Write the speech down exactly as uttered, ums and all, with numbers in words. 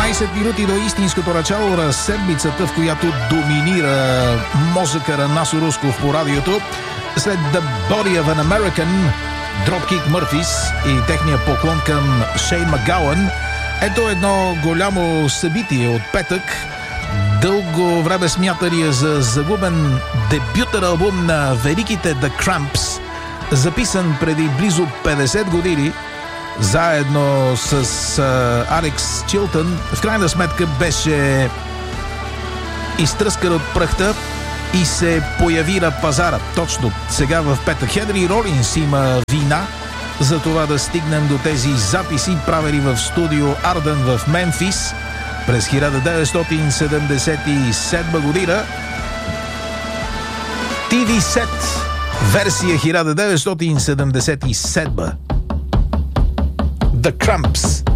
дванайсет минути до истинското начало на седмицата, в която доминира мозъка на Насо Русков по радиото. След The Body of an American, Dropkick Murphys и техния поклон към Шейн Макгауън, ето едно голямо събитие от петък. Дълго време смятания за загубен дебютен албум на великите The Cramps, записан преди близо петдесет години, заедно с а, Алекс Чилтън, в крайна сметка беше изтръскан от пръхта и се появи на пазара. Точно сега в петък. Хенри Ролинс има вина за това да стигнем до тези записи, правени в студио Арден в Мемфис през хиляда деветстотин седемдесет и седма година. ти ви Set, версия хиляда деветстотин седемдесет и седма. The Cramps.